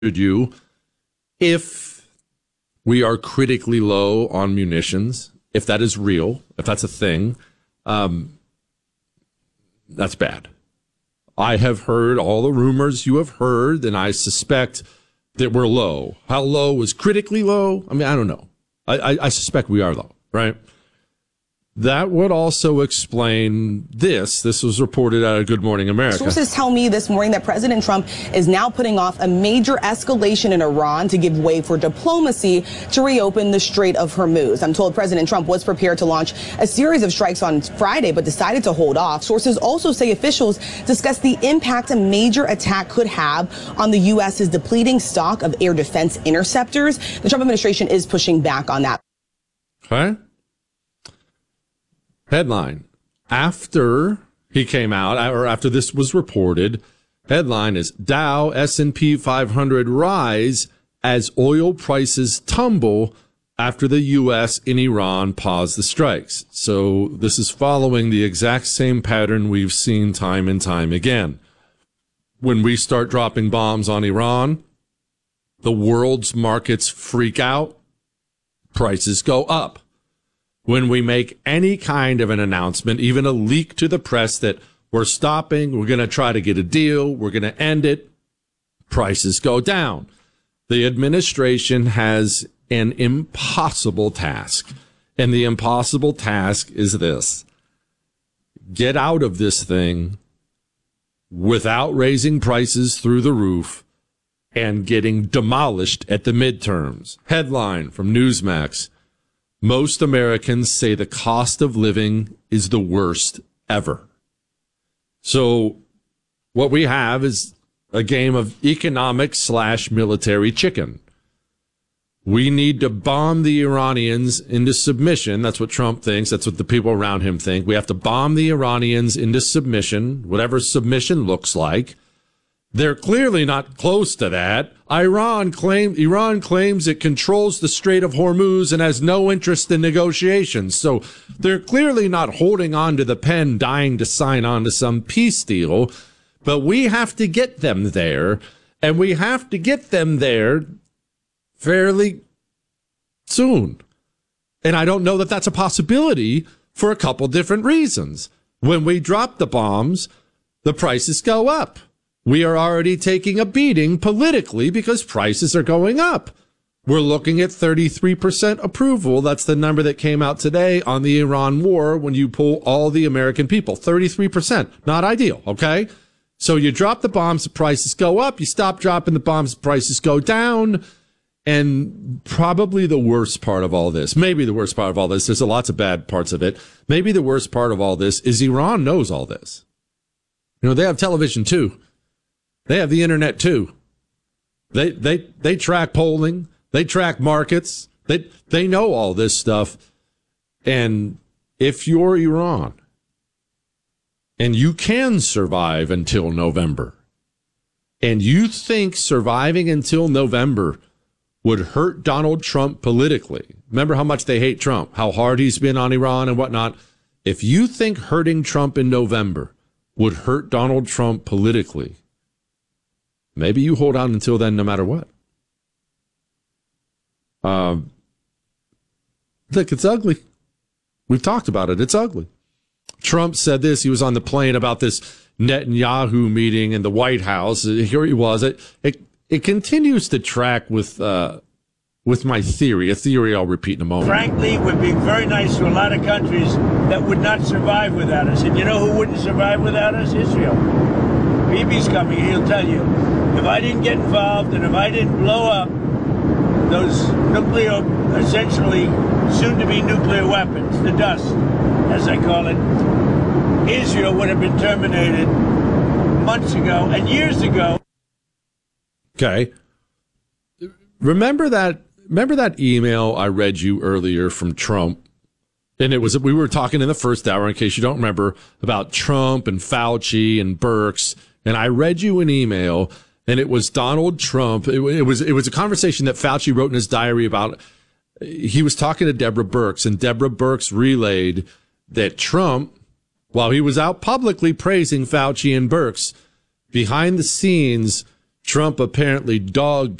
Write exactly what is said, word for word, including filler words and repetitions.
you if we are critically low on munitions, if that is real, if that's a thing, um, that's bad. I have heard all the rumors you have heard, and I suspect that we're low. How low is critically low? I mean, I don't know. I, I, I suspect we are low, right? That would also explain this. This was reported out of Good Morning America. Sources tell me this morning that President Trump is now putting off a major escalation in Iran to give way for diplomacy to reopen the Strait of Hormuz. I'm told President Trump was prepared to launch a series of strikes on Friday, but decided to hold off. Sources also say officials discussed the impact a major attack could have on the U S's depleting stock of air defense interceptors. The Trump administration is pushing back on that. Okay. Headline, after he came out, or after this was reported, headline is Dow S and P five hundred rise as oil prices tumble after the U S and Iran pause the strikes. So this is following the exact same pattern we've seen time and time again. When we start dropping bombs on Iran, the world's markets freak out, prices go up. When we make any kind of an announcement, even a leak to the press that we're stopping, we're going to try to get a deal, we're going to end it, prices go down. The administration has an impossible task. And the impossible task is this: get out of this thing without raising prices through the roof and getting demolished at the midterms. Headline from Newsmax: most Americans say the cost of living is the worst ever. So what we have is a game of economic slash military chicken. We need to bomb the Iranians into submission. That's what Trump thinks. That's what the people around him think. We have to bomb the Iranians into submission, whatever submission looks like. They're clearly not close to that. Iran claim, Iran claims it controls the Strait of Hormuz and has no interest in negotiations. So they're clearly not holding on to the pen, dying to sign on to some peace deal. But we have to get them there, and we have to get them there fairly soon. And I don't know that that's a possibility for a couple different reasons. When we drop the bombs, the prices go up. We are already taking a beating politically because prices are going up. We're looking at thirty-three percent approval. That's the number that came out today on the Iran war when you pull all the American people. thirty-three percent. Not ideal, okay? So you drop the bombs, the prices go up. You stop dropping the bombs, the prices go down. And probably the worst part of all this, maybe the worst part of all this, there's lots of bad parts of it. Maybe the worst part of all this is Iran knows all this. You know, they have television too. They have the internet too. They they they track polling. They track markets. They they know all this stuff. And if you're Iran and you can survive until November, and you think surviving until November would hurt Donald Trump politically, remember how much they hate Trump, how hard he's been on Iran and whatnot. If you think hurting Trump in November would hurt Donald Trump politically, maybe you hold on until then, no matter what. Um, look, it's ugly. We've talked about it. It's ugly. Trump said this. He was on the plane about this Netanyahu meeting in the White House. Here he was. It it, it continues to track with uh, with my theory, a theory I'll repeat in a moment. Frankly, we're being very nice to a lot of countries that would not survive without us. And you know who wouldn't survive without us? Israel. Bibi's coming. He'll tell you. If I didn't get involved and if I didn't blow up those nuclear, essentially soon-to-be nuclear weapons, the dust, as I call it, Israel would have been terminated months ago and years ago. Okay. Remember that, remember that email I read you earlier from Trump? And it was, we were talking in the first hour, in case you don't remember, about Trump and Fauci and Birx. And I read you an email, and it was Donald Trump. It, it was it was a conversation that Fauci wrote in his diary about. He was talking to Deborah Birx, and Deborah Birx relayed that Trump, while he was out publicly praising Fauci and Birx, behind the scenes, Trump apparently dog